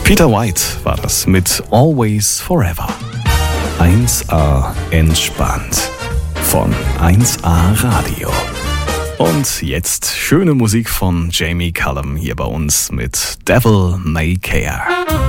Peter White war das mit Always Forever. 1A entspannt von 1A Radio. Und jetzt schöne Musik von Jamie Cullum hier bei uns mit Devil May Care.